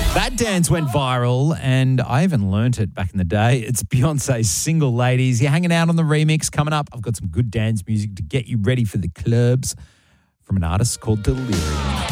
That dance went viral, and I even learnt it back in the day. It's Beyonce's Single Ladies. You're hanging out on the remix. Coming up, I've got some good dance music to get you ready for the clubs from an artist called Delirium.